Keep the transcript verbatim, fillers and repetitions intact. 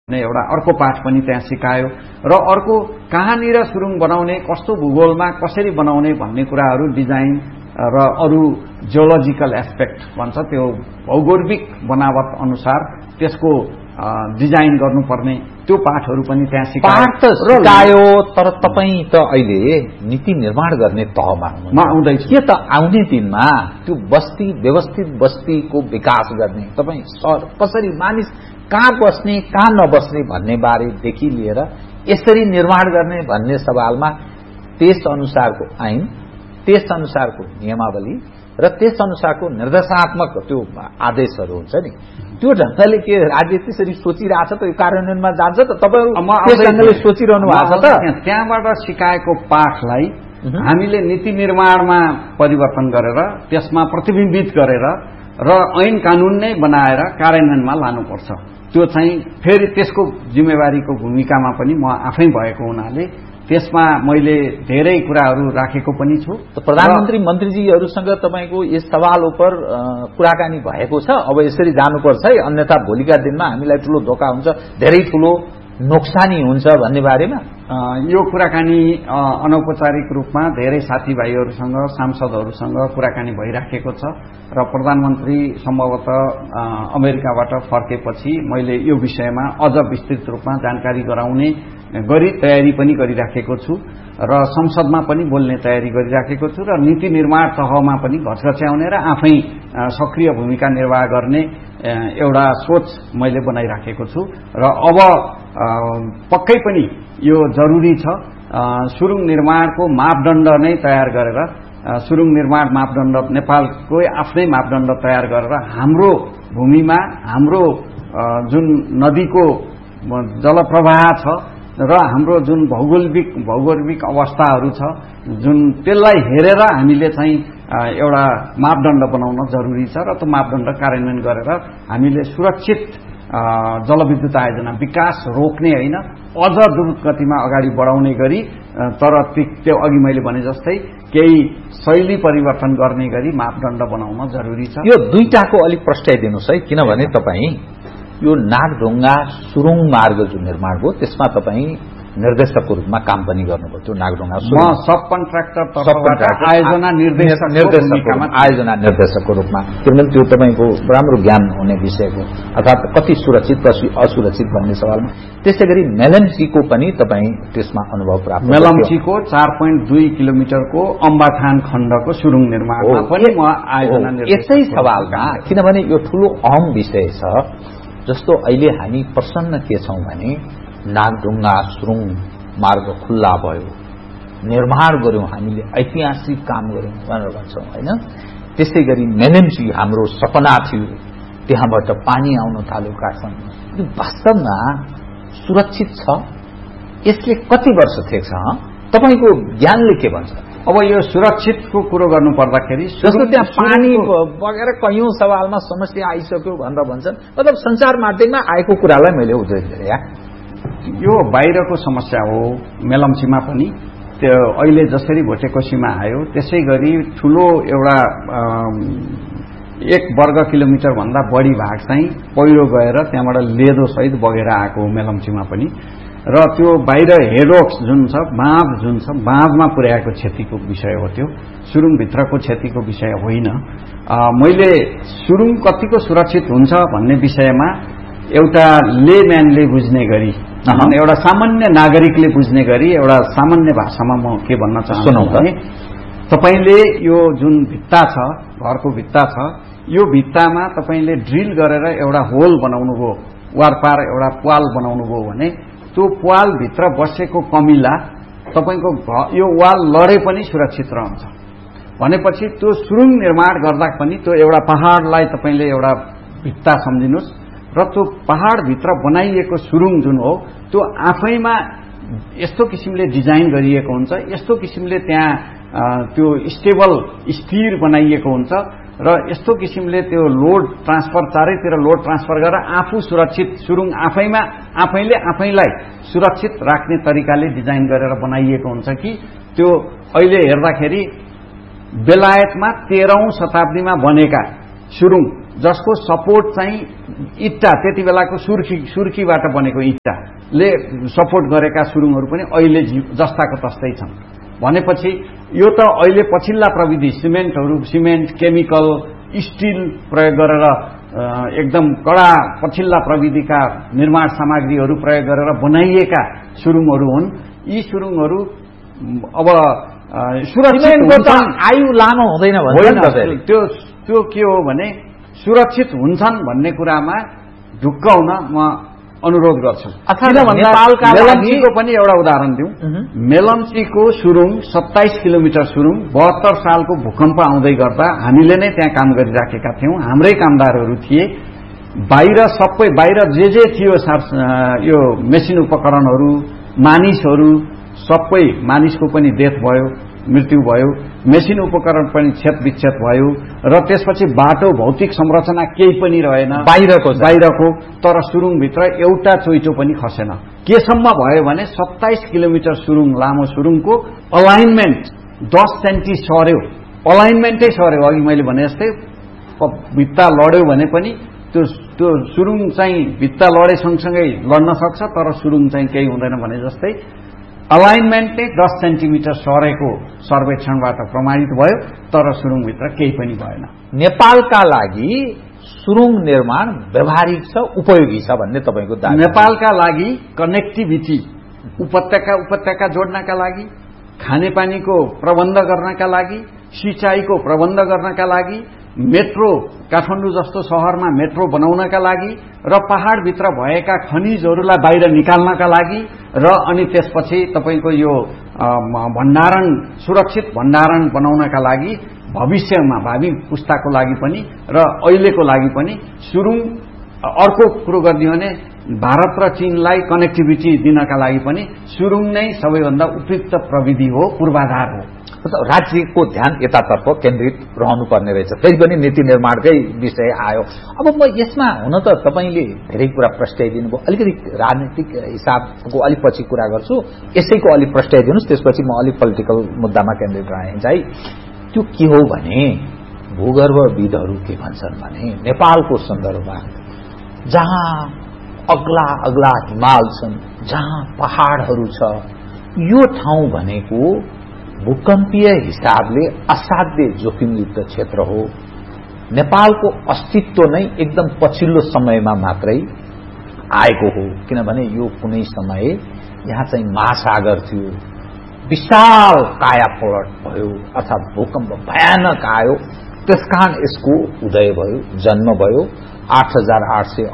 एउटा अर्को पाठ पनि त्यहाँ सिकायो र अर्को कहाँनिर सुरुङ बनाउने, कस्तो भूगोलमा कसरी बनाउने भन्ने कुराहरू डिजाइन र अरू जियोलोजिकल एस्पेक्ट भन्छ त्यो भौगोलिक बनावट अनुसार त्यसको डिजाइन गर्नुपर्ने त्यो पाठहरू पनि त्यहाँ सिकायो। तर तपाईँ त अहिले नीति निर्माण गर्ने तहमा आउँदैछ के त आउने दिनमा त्यो बस्ती व्यवस्थित बस्तीको विकास गर्ने तपाईँ कसरी मानिस कहाँ बस्ने कहाँ नबस्ने भन्ने बारेदेखि लिएर यसरी निर्माण गर्ने भन्ने सवालमा त्यस अनुसारको ऐन, त्यस अनुसारको नियमावली र त्यस अनुसारको निर्देशात्मक त्यो आदेशहरू हुन्छ नि, त्यो ढंगले के राज्य त्यसरी सोचिरहेछ त यो कार्यान्वयनमा जान्छ त? तपाईहरु त्यस ढंगले सोचिरहनु भएको छ त? त्यहाँबाट सिकाएको पाठलाई हामीले नीति निर्माणमा परिवर्तन गरेर त्यसमा प्रतिबिम्बित गरेर र ऐन कानून नै बनाएर कार्यान्वयनमा लानुपर्छ। त्यो चाहिँ फेरि त्यसको जिम्मेवारीको भूमिकामा पनि म आफै भएको हुनाले त्यसमा मैले धेरै कुराहरू राखेको पनि छु। प्रधानमन्त्री मन्त्रीजीहरूसँग तपाईको यस सवाल उप कुराकानी भएको छ? अब यसरी जानुपर्छ है, अन्यथा भोलिका दिनमा हामीलाई ठूलो धोका हुन्छ, धेरै ठूलो नोक्सानी हुन्छ भन्ने बारेमा यो कुराकानी अनौपचारिक रूपमा धेरै साथीभाइहरूसँग सांसदहरूसँग कुराकानी भइराखेको छ र प्रधानमन्त्री सम्भवतः अमेरिकाबाट फर्केपछि मैले यो विषयमा अझ विस्तृत रूपमा जानकारी गराउने गरी तयारी पनि गरिराखेको छु र संसदमा पनि बोल्ने तयारी गरिराखेको छु र नीति निर्माण तहमा पनि घचघच्याउने र आफै सक्रिय भूमिका निर्वाह गर्ने एउटा सोच मैले बनाइराखेको छु र अब पक्कै पनि यो जरुरी छ सुरुङ निर्माणको मापदण्ड नै तयार गरेर सुरुङ निर्माण मापदण्ड नेपालकै आफ्नै मापदण्ड तयार गरेर हाम्रो भूमिमा हाम्रो जुन नदीको जलप्रवाह छ र हाम्रो जुन भौगोलिक भौगोलिक अवस्थाहरू छ जुन त्यसलाई हेरेर हामीले चाहिँ एउटा मापदण्ड बनाउन जरुरी छ र त्यो मापदण्ड कार्यान्वयन गरेर हामीले सुरक्षित जलविद्युत आयोजना विकास रोक्ने होइन अझ द्रुत गतिमा अगाडि बढाउने गरी तर त्यो अघि मैले भने जस्तै केही शैली परिवर्तन गर्ने गरी मापदण्ड बनाउन जरुरी छ। यो दुईटाको अलिक प्रस्ट्याइदिनुस् है, किनभने तपाईँ यो नागढुङ्गा सुरुङ मार्ग जुन निर्माण भयो त्यसमा तपाईँ निर्देशकको रूपमा काम पनि गर्नुभयो। त्यो नागढुङ्गा म सब कन्ट्राक्टर तर्फबाट आयोजना निर्देशक निर्देशकमा आयोजना निर्देशकको रूपमा, किनभने त्यो तपाईँको राम्रो ज्ञान हुने विषयको अर्थात् कति सुरक्षित कति असुरक्षित भन्ने सवालमा। त्यसै गरी मेलम्चीको पनि तपाईँ त्यसमा अनुभव प्राप्त मेलम्चीको चार पोइन्ट दुई किलोमिटरको अम्बाथान खण्डको सुरुङ निर्माणमा पनि म आयोजना निर्देशक। यसै सवालमा किनभने यो ठूलो अहम विषय छ। जस्तो अहिले हामी प्रसन्न के छौं भने नागढुङ्गा सुरुङ मार्ग खुल्ला भयो, निर्माण गर्यौं, हामीले ऐतिहासिक काम गर्यौं भनेर भन्छौं हैन। त्यसै गरी मेलम्ची हाम्रो सपना थियो, त्यहाँबाट पानी आउन थाल्यो काठमाडौँ, यो वास्तवमा सुरक्षित छ? यसले कति वर्ष थेक्छ? तपाईको ज्ञानले के भन्छ? अब यो सुरक्षितको कुरो गर्नु पर्दाखेरि जस्तो त्यहाँ पानी बगेर कैयौं सवालमा समस्या आइसक्यो भनेर भन्छन्, मतलब संचार माध्यममा आएको कुरालाई मैले उद्धृत गरे। यो बाहिरको समस्या हो। मेलम्चीमा पनि त्यो अहिले जसरी भोटेकोसीमा आयो त्यसै गरी ठूलो एउटा एक वर्ग किलोमिटर भन्दा बढी भाग चाहिँ पहिरो गएर त्यहाँबाट लेदो सहित बगेर आएको मेलम्चीमा पनि र त्यो बाहिर हेडवर्क्स जुन छ बाँध जुन छ बाँधमा पुर्याएको क्षतिको विषय हो। त्यो सुरुङ भित्रको क्षतिको विषय होइन। मैले सुरुङ कतिको सुरक्षित हुन्छ भन्ने विषयमा एउटा लेम्यानले बुझ्ने गरी एउटा सामान्य नागरिकले बुझ्ने गरी एउटा सामान्य भाषामा म के भन्न चाहन्छु भने तपाईले यो जुन भित्ता छ घरको भित्ता छ यो भित्तामा तपाईले ड्रिल गरेर एउटा होल बनाउनु भयो, वारपार एउटा प्वाल बनाउनु भयो भने त्यो प्वाल भित्र बसेको कमिला तपाईको यो वाल लडे पनि सुरक्षित रहन्छ। भनेपछि त्यो सुरुङ निर्माण गर्दा पनि त्यो एउटा पहाडलाई तपाईले एउटा भित्ता सम्झिनुस् र त्यो पहाड भित्र बनाइएको सुरुङ जुन हो त्यो आफैमा यस्तो किसिमले डिजाइन गरिएको हुन्छ, यस्तो किसिमले त्यहाँ त्यो स्टेबल स्थिर बनाइएको हुन्छ र यस्तो किसिमले त्यो लोड ट्रान्सफर चारैतिर लोड ट्रान्सफर गरेर आफू सुरक्षित सुरुङ आफैमा आफैले आफैलाई सुरक्षित राख्ने तरिकाले डिजाइन गरेर बनाइएको हुन्छ कि त्यो अहिले हेर्दाखेरि बेलायतमा तेह्रौं शताब्दीमा बनेका सुरुङ जसको सपोर्ट चाहिँ इट्टा त्यति बेलाको सुर्खी सुर्खीबाट बनेको इट्टाले सपोर्ट गरेका सुरुङहरू पनि अहिले जस्ताको तस्तै छन् भनेपछि यो त अहिले पछिल्ला प्रविधि सिमेन्टहरू सिमेन्ट केमिकल स्टिल प्रयोग गरेर एकदम कडा पछिल्ला प्रविधिका निर्माण सामग्रीहरू प्रयोग गरेर बनाइएका सुरुङहरू हुन्। यी सुरुङहरू अब सुरक्षित आयु लामो हुँदैन भन्छ त्यो त्यो के हो भने सुरक्षित हुन्छन् भन्ने कुरामा ढुक्क हुन म अनुरोध गर्छु। मेलम्चीको पनि एउटा उदाहरण दिउँ। मेलम्चीको सुरुङ सत्ताइस किलोमिटर सुरुङ बहत्तर सालको भूकम्प आउँदै गर्दा हामीले नै त्यहाँ काम गरिराखेका थियौं, हाम्रै कामदारहरू थिए। बाहिर सबै बाहिर जे जे थियो यो मेसिन उपकरणहरू मानिसहरू सबै मानिसको पनि डेथ भयो, मृत्यु भयो, मेसिन उपकरण पनि क्षत विक्षत भयो र त्यसपछि बाटो भौतिक संरचना केही पनि रहेन बाहिरको बाहिरको तर सुरुङभित्र एउटा चोइटो पनि खसेन। केसम्म भयो भने सत्ताइस किलोमिटर सुरुङ लामो सुरुङको अलाइनमेन्ट दस सेन्टी सर्यो, अलाइनमेन्टै सर्यो। अघि मैले भने जस्तै भित्ता लड्यो भने पनि त्यो त्यो सुरुङ चाहिँ भित्ता लडे सँगसँगै लड्न सक्छ तर सुरुङ चाहिँ केही हुँदैन भने जस्तै अलाइनमेन्ट नै दस सेन्टिमिटर सरेको सर्वेक्षणबाट प्रमाणित भयो तर सुरुङभित्र केही पनि भएन। नेपालका लागि सुरुङ निर्माण व्यावहारिक छ, उपयोगी छ भन्ने तपाईको दाबी? नेपालका लागि कनेक्टिभिटी उपत्यका उपत्यका जोड्नका लागि, खानेपानीको प्रबन्ध गर्नका लागि, सिंचाईको प्रबन्ध गर्नका लागि, मेट्रो काठमाडौँ जस्तो शहरमा मेट्रो बनाउनका लागि र पहाडभित्र भएका खनिजहरूलाई बाहिर निकाल्नका लागि र अनि त्यसपछि तपाईको यो भण्डारण सुरक्षित भण्डारण बनाउनका लागि भविष्यमा भावी पुस्ताको लागि पनि र अहिलेको लागि पनि सुरुङ अर्को कुरो गरिदियो भने भारत र चीनलाई कनेक्टिभिटी दिनका लागि पनि सुरुङ नै सबैभन्दा उपयुक्त प्रविधि हो, पूर्वाधार हो। राज्यको ध्यान यतातर्फ केन्द्रित रहनुपर्ने रहेछ। फेरि पनि नीति निर्माणकै विषय आयो। अब म यसमा हुन त तपाईले धेरै कुरा प्रस्ट्याइदिनु भयो, अलिकति राजनीतिक हिसाबको अलिक पछि कुरा गर्छु, यसैको अलिक प्रस्ट्याइदिनुस्, त्यसपछि म अलिक पोलिटिकल मुद्दामा केन्द्रित रहेँ। चाहिँ त्यो के हो भने भूगर्भविदहरू के भन्छन् भने नेपालको सन्दर्भमा जहाँ अग्ला अग्ला हिमाल छन्, जहाँ पहाडहरू छ, यो ठाउँ भनेको भूकम्पीय हिसाबले असाध्य जोखिमयुक्त क्षेत्र हो। नेपालको अस्तित्व नै एकदम पछिल्लो समयमा मात्रै आएको हो, किनभने यो कुनै समय यहाँ चाहिँ महासागर थियो, विशाल कायापलट भयो अर्थात भूकम्प भयानक आयो, त्यसकारण यसको उदय भयो, जन्म भयो। आठ हजार आठ सय